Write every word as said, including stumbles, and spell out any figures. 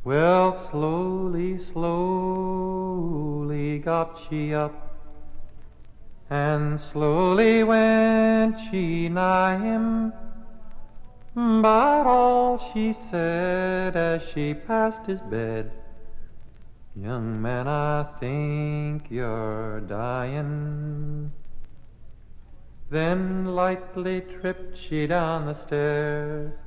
Well, slowly, slowly got she up, and slowly went she nigh him, but all she said as she passed his bed, "Young man, I think you're dying." Then lightly tripped she down the stairs,